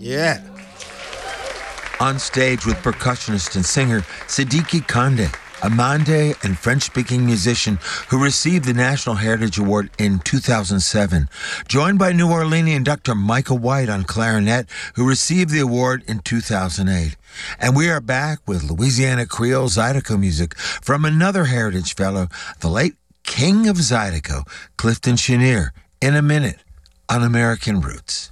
Yeah. On stage with percussionist and singer Siddiqui Kande, a Mande and French-speaking musician who received the National Heritage Award in 2007, joined by New Orleanian Dr. Michael White on clarinet, who received the award in 2008. And we are back with Louisiana Creole Zydeco music from another Heritage Fellow, the late King of Zydeco, Clifton Chenier, in a minute on American Roots.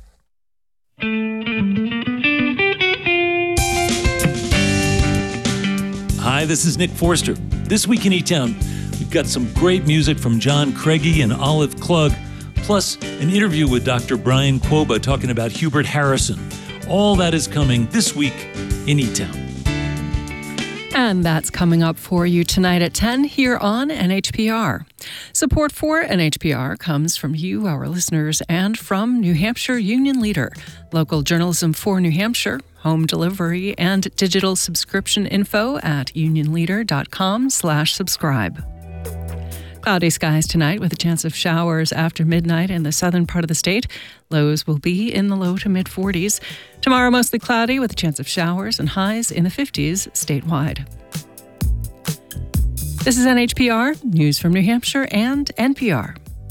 Hi, this is Nick Forster. This week in E-Town, we've got some great music from John Craigie and Olive Klug, plus an interview with Dr. Brian Quoba talking about Hubert Harrison. All that is coming this week in E-Town. And that's coming up for you tonight at 10 here on NHPR. Support for NHPR comes from you, our listeners, and from New Hampshire Union Leader, local journalism for New Hampshire, home delivery, and digital subscription info at unionleader.com/subscribe. Cloudy skies tonight with a chance of showers after midnight in the southern part of the state. Lows will be in the low to mid-40s. Tomorrow, mostly cloudy with a chance of showers and highs in the 50s statewide. This is NHPR, news from New Hampshire and NPR.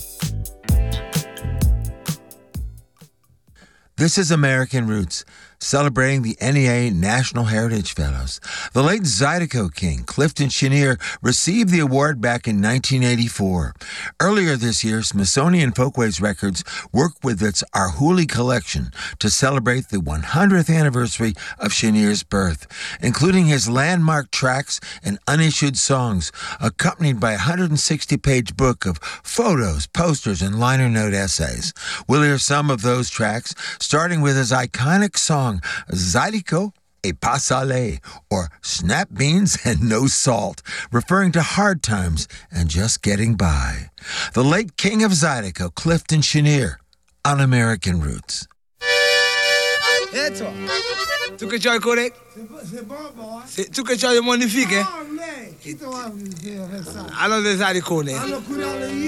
This is American Roots, celebrating the NEA National Heritage Fellows. The late Zydeco king, Clifton Chenier, received the award back in 1984. Earlier this year, Smithsonian Folkways Records worked with its Arhoolie collection to celebrate the 100th anniversary of Chenier's birth, including his landmark tracks and unissued songs, accompanied by a 160-page book of photos, posters, and liner note essays. We'll hear some of those tracks, starting with his iconic song, Zydeco et pas salé, or Snap Beans and No Salt, referring to hard times and just getting by. The late King of Zydeco, Clifton Chenier, on American Roots. Tu que tu as correct? C'est bon, boy. Tu que tu as magnifique, hein? Oh, man. Qui t'a envie de faire ça? Alors, des Zydeco, né? Alors,